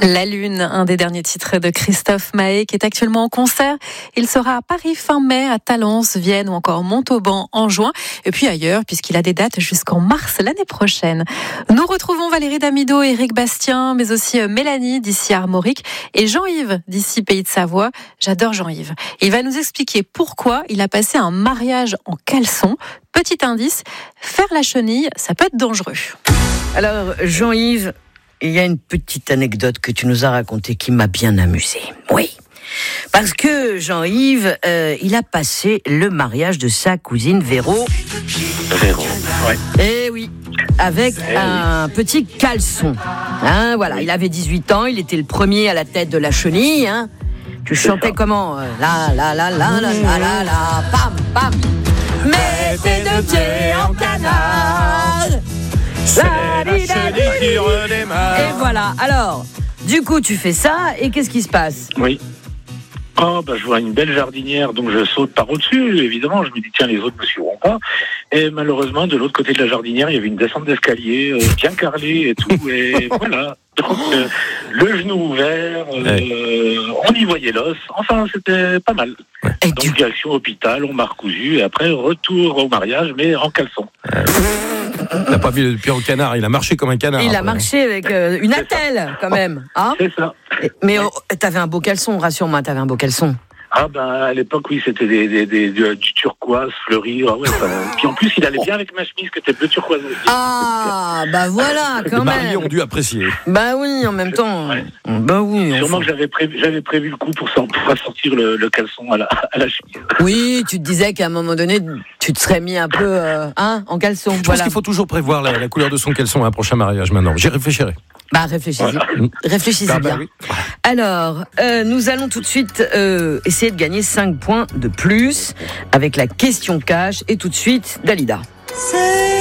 La Lune, un des derniers titres de Christophe Maé qui est actuellement en concert. Il sera à Paris fin mai, à Talence, Vienne ou encore Montauban en juin. Et puis ailleurs, puisqu'il a des dates jusqu'en mars l'année prochaine. Nous retrouvons Valérie Damido, Éric Bastien, mais aussi Mélanie d'ici Armorique et Jean-Yves d'ici Pays de Savoie. J'adore Jean-Yves. Il va nous expliquer pourquoi il a passé un mariage en caleçon. Petit indice, faire la chenille, ça peut être dangereux. Alors, Jean-Yves, il y a une petite anecdote que tu nous as racontée qui m'a bien amusé. Oui, parce que Jean-Yves, il a passé le mariage de sa cousine Véro. Véro, ouais. Eh oui, avec un petit caleçon. Hein, voilà, il avait 18 ans, il était le premier à la tête de la chenille. Hein. Tu chantais ça. Comment la la la la la la la la, pam pam. Mets tes deux pieds en canard. C'est la chenille qui redémarre. Et voilà, alors, du coup tu fais ça, et qu'est-ce qui se passe ? Oui. Je vois une belle jardinière, donc je saute par au-dessus, évidemment, je me dis tiens, les autres ne me suivront pas. Et malheureusement, de l'autre côté de la jardinière, il y avait une descente d'escalier, bien carrelée et tout, et voilà. Donc, le genou ouvert, on y voyait l'os, enfin, c'était pas mal. Et donc, direction hôpital, on m'a recousu, et après, retour au mariage, mais en caleçon. Il n'a pas mis le pied au canard, il a marché comme un canard. Il a marché avec une attelle, quand même. Hein ? C'est ça. Mais t'avais un beau caleçon, rassure-moi, t'avais un beau caleçon. À l'époque, oui, c'était du turquoise fleuri. Ah ouais, puis en plus, il allait bien avec ma chemise, qui était bleu turquoise aussi. Ah, bah voilà, quand les mariés même. ont dû apprécier. Bah oui, en même temps. Ouais. Bah oui. Sûrement que j'avais prévu le coup pour sortir le caleçon à la chemise. Oui, tu te disais qu'à un moment donné, tu te serais mis un peu en caleçon. Je pense qu'il faut toujours prévoir la couleur de son caleçon à un prochain mariage maintenant. J'y réfléchirai. Bah réfléchissez, voilà. Réfléchissez bien. Oui. Alors, nous allons tout de suite essayer de gagner 5 points de plus avec la question cash et tout de suite Dalida.